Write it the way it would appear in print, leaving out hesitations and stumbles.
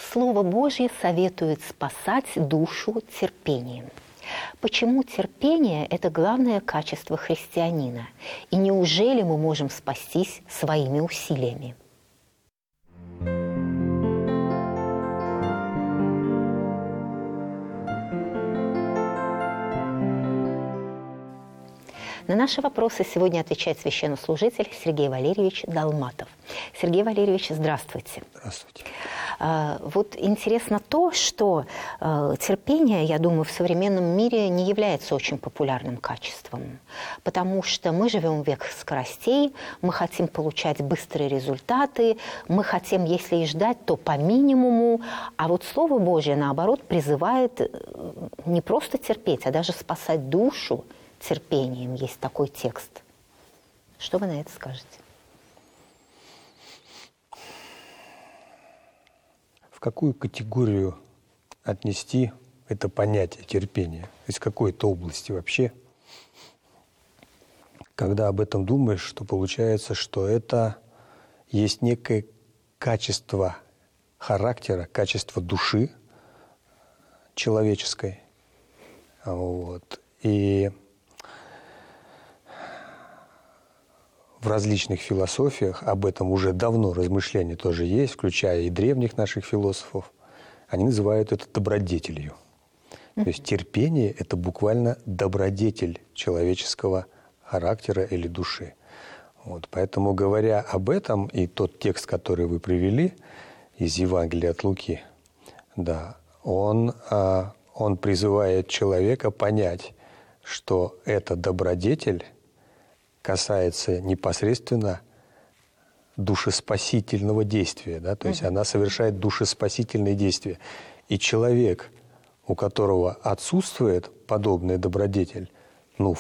Слово Божье советует спасать душу терпением. Почему терпение – это главное качество христианина? И неужели мы можем спастись своими усилиями? На наши вопросы сегодня отвечает священнослужитель Сергей Валерьевич Долматов. Сергей Валерьевич, здравствуйте. Здравствуйте. Вот интересно то, что терпение, я думаю, в современном мире не является очень популярным качеством, потому что мы живем в век скоростей, мы хотим получать быстрые результаты, мы хотим, если и ждать, то по минимуму, а вот Слово Божье, наоборот, призывает не просто терпеть, а даже спасать душу терпением. Есть такой текст. Что вы на это скажете? В какую категорию отнести это понятие терпения? Из какой-то области вообще? Когда об этом думаешь, то получается, что это есть некое качество характера, качество души человеческой. Вот. И в различных философиях об этом уже давно размышления тоже есть, включая и древних наших философов. Они называют это добродетелью. То есть терпение – это буквально добродетель человеческого характера или души. Вот. Поэтому, говоря об этом, и тот текст, который вы привели из Евангелия от Луки, да, он призывает человека понять, что эта добродетель касается непосредственно душеспасительного действия, да? То есть она совершает душеспасительные действия. И человек, у которого отсутствует подобный добродетель,